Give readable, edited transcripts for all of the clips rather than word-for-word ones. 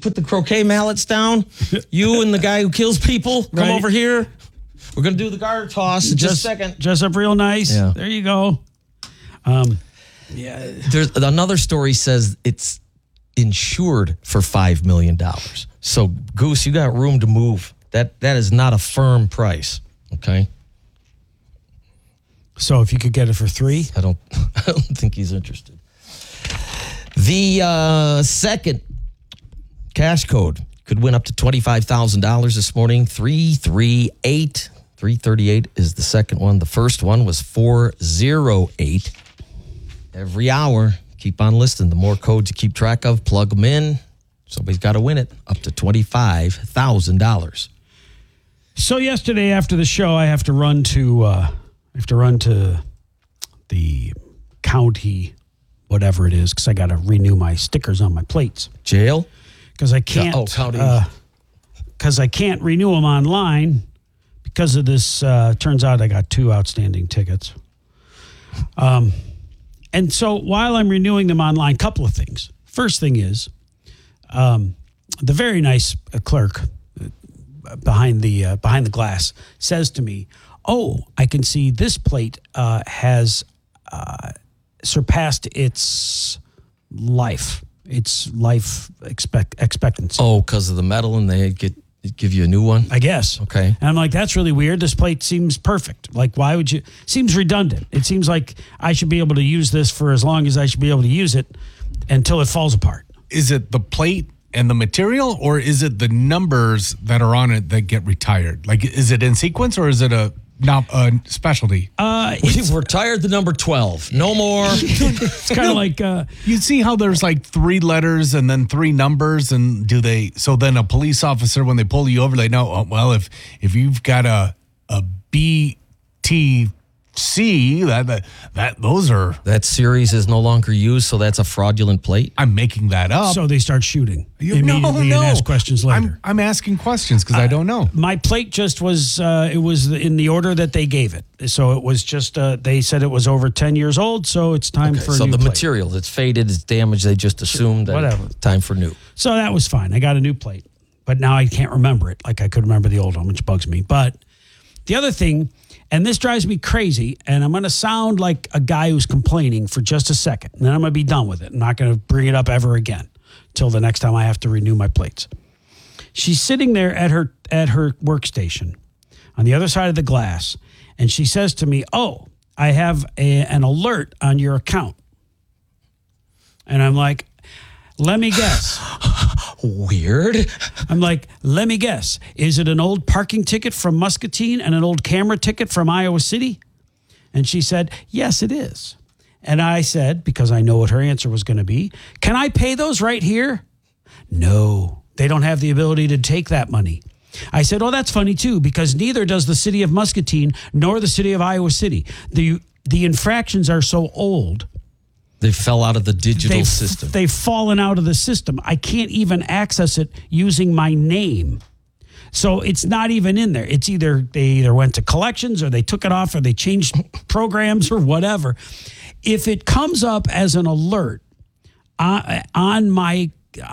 put the croquet mallets down? You and the guy who kills people come over here. We're going to do the garter toss in just a second. Dress up real nice. Yeah. There you go. There's another story says it's insured for $5 million. So, Goose, you got room to move. That is not a firm price, okay? So if you could get it for $3? I don't think he's interested. The second cash code could win up to $25,000 this morning. 338. 338 is the second one. The first one was 408. Every hour, keep on listening. The more codes you keep track of, plug them in. Somebody's got to win it up to $25,000. So yesterday after the show, I have to run to the county, whatever it is, because I got to renew my stickers on my plates. Jail? Because I can't. County. Because I can't renew them online because of this. Turns out I got 2 outstanding tickets. And so while I'm renewing them online, couple of things. First thing is, the very nice clerk behind the glass says to me, "Oh, I can see this plate has surpassed its life expectancy." Oh, because of the metal, and they give you a new one? I guess. Okay. And I'm like, that's really weird. This plate seems perfect. Like, why would you? Seems redundant. It seems like I should be able to use this for as long as I should be able to use it until it falls apart. Is it the plate and the material, or is it the numbers that are on it that get retired? Like, is it in sequence, or is it a specialty? We've retired the number 12. No more. It's kind of like you see how there's like 3 letters and then 3 numbers, and so then a police officer, when they pull you over, they know, oh, well, if you've got a BTC, that series is no longer used, so that's a fraudulent plate. I'm making that up. so they start shooting immediately and ask questions later. I'm asking questions because I don't know. My plate just was, it was in the order that they gave it. So it was just, they said it was over 10 years old, so it's time for a so new the plate. material, it's faded, it's damaged, they just assumed that Whatever. time for new. So that was fine. I got a new plate, but now I can't remember it like I could remember the old one, which bugs me. But the other thing, and this drives me crazy, and I'm going to sound like a guy who's complaining for just a second, and then I'm going to be done with it. I'm not going to bring it up ever again till the next time I have to renew my plates. She's sitting there at her workstation on the other side of the glass, and she says to me, "Oh, I have an alert on your account." And I'm like, "Let me guess." Weird. I'm like, "Let me guess. Is it an old parking ticket from Muscatine and an old camera ticket from Iowa City?" And she said, "Yes, it is." And I said, because I know what her answer was going to be, "Can I pay those right here?" "No, they don't have the ability to take that money." I said, "Oh, that's funny too, because neither does the city of Muscatine nor the city of Iowa City. The infractions are so old. They fell out of the digital system. They've fallen out of the system. I can't even access it using my name. So it's not even in there. It's they either went to collections or they took it off or they changed programs or whatever. If it comes up as an alert on my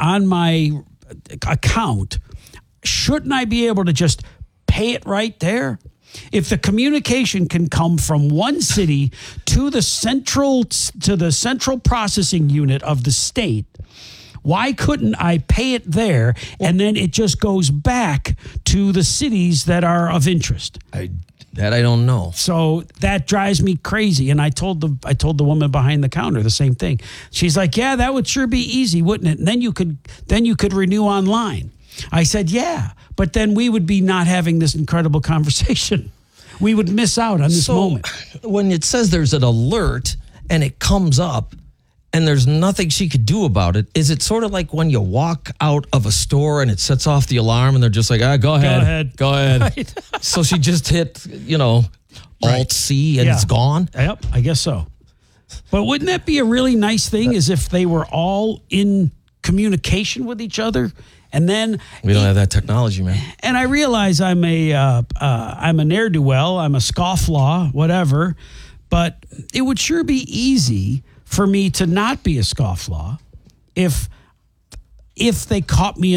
account, shouldn't I be able to just pay it right there? If the communication can come from one city to the central processing unit of the state, why couldn't I pay it there and then it just goes back to the cities that are of interest? I don't know. So that drives me crazy. And I told the woman behind the counter the same thing. She's like, "Yeah, that would sure be easy, wouldn't it? And then you could renew online." I said, "Yeah, but then we would be not having this incredible conversation. We would miss out on this moment." When it says there's an alert and it comes up and there's nothing she could do about it, is it sort of like when you walk out of a store and it sets off the alarm and they're just like, go ahead. Right. So she just hit, Alt-C and it's gone? Yep, I guess so. But wouldn't that be a really nice thing, as if they were all in communication with each other? And then we don't have that technology, man. And I realize I'm a ne'er-do-well, I'm a scofflaw, whatever. But it would sure be easy for me to not be a scofflaw if they caught me